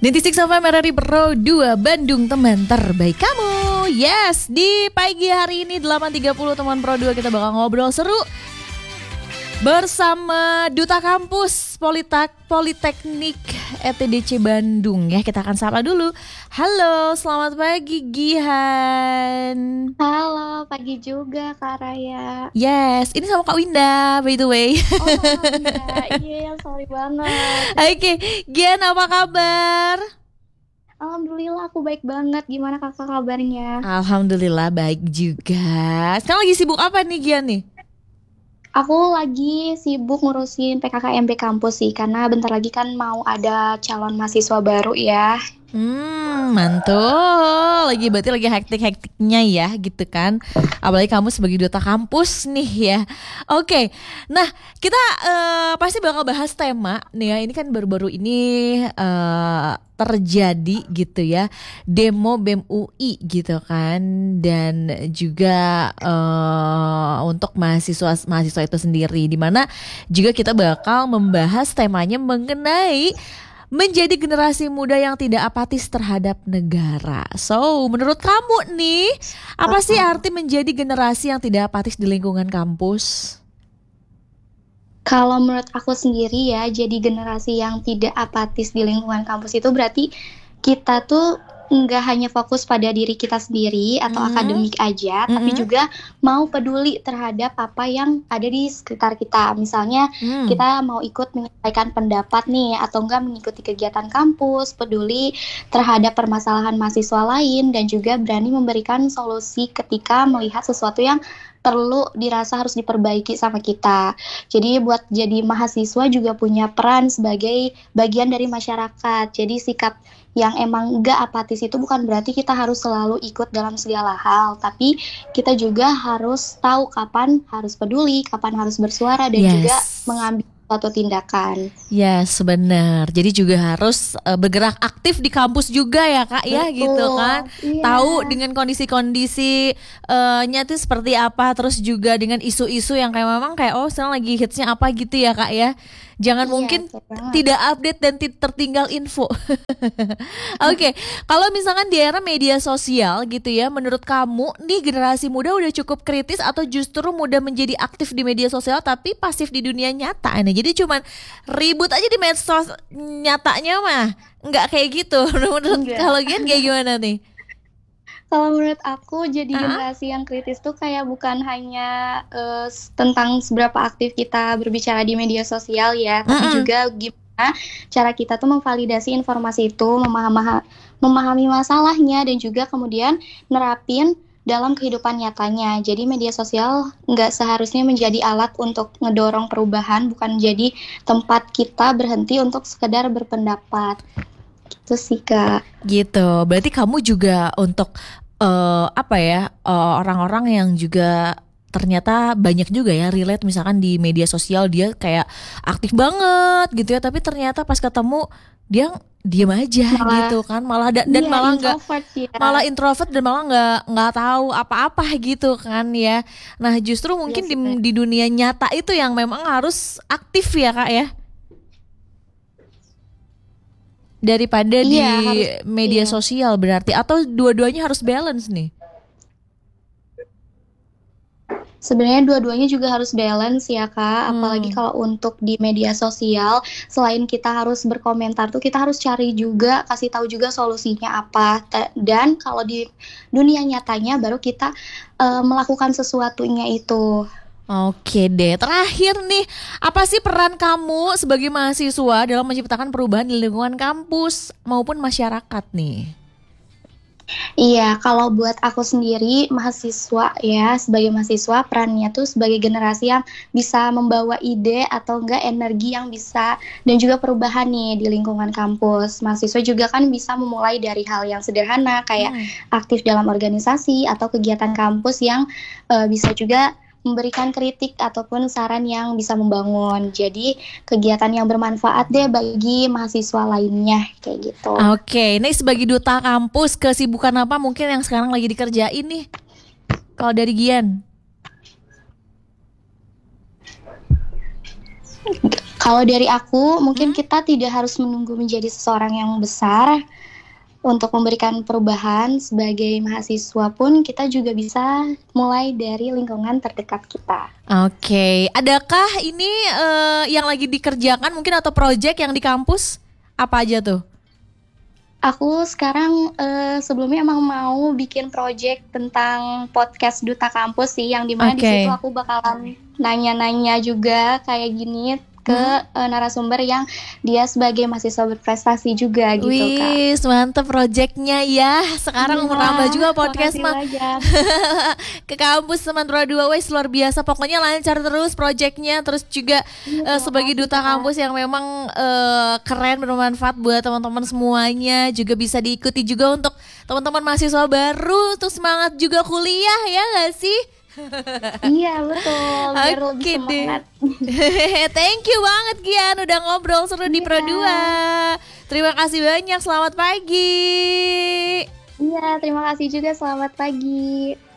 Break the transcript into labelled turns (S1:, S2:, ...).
S1: 96 FM RRI Pro 2 Bandung, teman terbaik kamu. Yes, di pagi hari ini 8.30 teman Pro 2 kita bakal ngobrol seru bersama Duta Kampus Politeknik ETDC Bandung ya. Kita akan sapa dulu. Halo, selamat pagi Gihan.
S2: Halo, pagi juga Kak Raya.
S1: Yes, ini sama Kak Winda by the way.
S2: Oh, Winda. Iya, sorry banget.
S1: Oke, Gihan apa kabar?
S2: Alhamdulillah aku baik banget. Gimana kakak kabarnya?
S1: Alhamdulillah baik juga. Sekarang lagi sibuk apa nih Gian nih?
S2: Aku lagi sibuk ngurusin PKKMB kampus sih, karena bentar lagi kan mau ada calon mahasiswa baru ya.
S1: Mantul. Berarti lagi hektik-hektiknya ya gitu kan. Apalagi kamu sebagai duta kampus nih ya. Oke. Nah, kita pasti bakal bahas tema nih ya. Ini kan baru-baru ini terjadi gitu ya, demo BEM UI gitu kan. Dan juga untuk mahasiswa itu sendiri, dimana juga kita bakal membahas temanya mengenai menjadi generasi muda yang tidak apatis terhadap negara. So, menurut kamu nih, apa sih arti menjadi generasi yang tidak apatis di lingkungan kampus?
S2: Kalau menurut aku sendiri ya, jadi generasi yang tidak apatis di lingkungan kampus itu berarti kita tuh nggak hanya fokus pada diri kita sendiri atau akademik aja, tapi juga mau peduli terhadap apa yang ada di sekitar kita. Misalnya kita mau ikut menyampaikan pendapat nih, atau enggak mengikuti kegiatan kampus, peduli terhadap permasalahan mahasiswa lain, dan juga berani memberikan solusi ketika melihat sesuatu yang perlu dirasa harus diperbaiki sama kita. Jadi buat jadi mahasiswa juga punya peran sebagai bagian dari masyarakat. Jadi sikap yang emang gak apatis itu bukan berarti kita harus selalu ikut dalam segala hal, tapi kita juga harus tahu kapan harus peduli, kapan harus bersuara, dan juga mengambil suatu tindakan.
S1: Yes, benar. Jadi juga harus bergerak aktif di kampus juga ya Kak.
S2: Betul,
S1: ya gitu kan.
S2: Iya.
S1: Tahu dengan kondisi-kondisi nyata seperti apa, terus juga dengan isu-isu yang kayak memang kayak sekarang lagi hitsnya apa gitu ya Kak ya. Jangan mungkin tidak update dan tertinggal info. Oke, kalau misalkan di era media sosial gitu ya, menurut kamu nih generasi muda udah cukup kritis atau justru mudah menjadi aktif di media sosial tapi pasif di dunia nyata nih? Jadi cuman ribut aja di medsos, nyatanya mah nggak kayak gitu. Menurut kalau Gian kayak gimana nih?
S2: Kalau menurut aku jadi generasi yang kritis tuh kayak bukan hanya tentang seberapa aktif kita berbicara di media sosial ya, tapi juga gimana cara kita tuh memvalidasi informasi itu, memahami masalahnya, dan juga kemudian nerapin dalam kehidupan nyatanya. Jadi media sosial nggak seharusnya menjadi alat untuk ngedorong perubahan, bukan jadi tempat kita berhenti untuk sekedar berpendapat. Gitu sih Kak.
S1: Gitu. Berarti kamu juga untuk orang-orang yang juga ternyata banyak juga ya relate, misalkan di media sosial dia kayak aktif banget gitu ya, tapi ternyata pas ketemu dia diam aja gitu kan, malah malah nggak malah introvert dan malah nggak tahu apa-apa gitu kan ya. Nah justru mungkin di dunia nyata itu yang memang harus aktif ya Kak ya, daripada di media sosial berarti, atau dua-duanya harus balance nih?
S2: Sebenarnya dua-duanya juga harus balance ya Kak, apalagi kalau untuk di media sosial, selain kita harus berkomentar tuh kita harus cari juga, kasih tahu juga solusinya apa, dan kalau di dunia nyatanya baru kita melakukan sesuatunya itu.
S1: Oke deh, terakhir nih, apa sih peran kamu sebagai mahasiswa dalam menciptakan perubahan di lingkungan kampus maupun masyarakat nih?
S2: Iya, kalau buat aku sendiri mahasiswa ya, sebagai mahasiswa perannya tuh sebagai generasi yang bisa membawa ide atau enggak energi yang bisa, dan juga perubahan nih di lingkungan kampus. Mahasiswa juga kan bisa memulai dari hal yang sederhana kayak aktif dalam organisasi atau kegiatan kampus yang bisa juga memberikan kritik ataupun saran yang bisa membangun. Jadi kegiatan yang bermanfaat deh bagi mahasiswa lainnya kayak gitu.
S1: Oke, ini sebagai duta kampus, kesibukan apa mungkin yang sekarang lagi dikerjain nih? Kalau dari Gian?
S2: Kalau dari aku, mungkin kita tidak harus menunggu menjadi seseorang yang besar untuk memberikan perubahan. Sebagai mahasiswa pun kita juga bisa mulai dari lingkungan terdekat kita.
S1: Oke, adakah ini yang lagi dikerjakan mungkin atau project yang di kampus? Apa aja tuh?
S2: Aku sekarang sebelumnya emang mau bikin project tentang podcast Duta Kampus sih, yang dimana di situ aku bakalan nanya-nanya juga kayak gini ke narasumber yang dia sebagai mahasiswa berprestasi juga gitu.
S1: Wih, mantep projectnya ya. Sekarang merambah juga podcast mah ke kampus Sementara 2. Wes luar biasa. Pokoknya lancar terus projectnya. Terus juga sebagai duta kampus yang memang keren, bermanfaat buat teman-teman semuanya. Juga bisa diikuti juga untuk teman-teman mahasiswa baru, untuk semangat juga kuliah, ya gak sih?
S2: Iya betul, biar lebih semangat.
S1: Thank you banget Gian udah ngobrol seru di Pro 2. Terima kasih banyak, selamat pagi.
S2: Iya, terima kasih juga, selamat pagi.